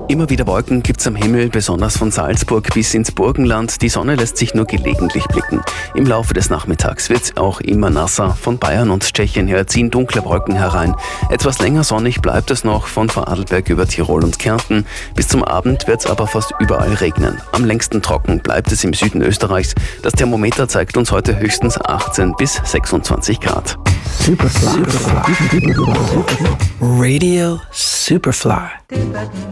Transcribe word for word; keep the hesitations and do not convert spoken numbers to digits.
Immer wieder Wolken gibt's am Himmel, besonders von Salzburg bis ins Burgenland. Die Sonne lässt sich nur gelegentlich blicken. Im Laufe des Nachmittags wird's auch immer nasser. Von Bayern und Tschechien her ziehen dunkle Wolken herein. Etwas länger sonnig bleibt es noch von Vorarlberg über Tirol und Kärnten. Bis zum Abend wird's aber fast überall regnen. Am längsten trocken bleibt es im Süden Österreichs. Das Thermometer zeigt uns heute höchstens achtzehn bis sechsundzwanzig Grad. Superfly. Superfly. Radio Superfly.